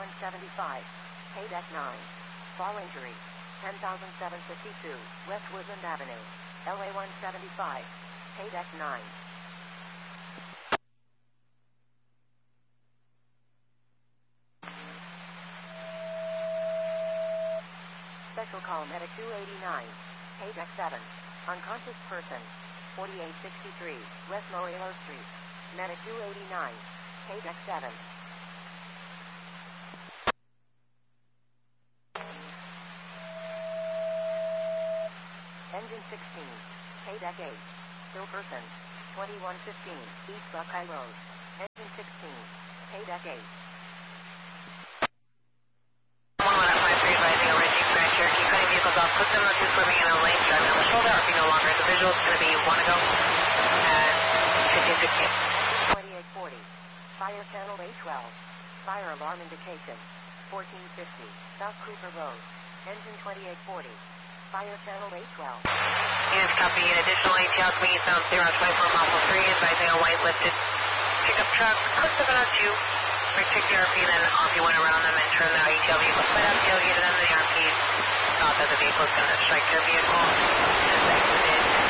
LA175, KDEC 9. Fall injury, 10,752, West Woodland Avenue, LA175, KDEC 9. Special call Medic 289, KDEC 7. Unconscious person, 4863, West Morelos Street, Medic 289, KDEC 7. Engine 16, KDEC 8, still person, 2115, East Buckeye Road, Engine 16, KDEC 8. 1153 advising over Jeep Grand Cherokee, cutting vehicles off, quick number 2 swerving in a lane, driving on the shoulder, RP no longer. The visual is going to be 1 to go at 1516. 2840, fire channel A12, fire alarm indication, 1450, South Cooper Road, engine 2840, fire channel A12. Units copy, an additional ATL swing eastbound 024 mile 3, advising a white lifted pickup truck, quick to on 2. Check the RP, then off you went around them and turned the ATL vehicle split up, tailgated them, the RP thought that the vehicle was going to strike their vehicle, just exited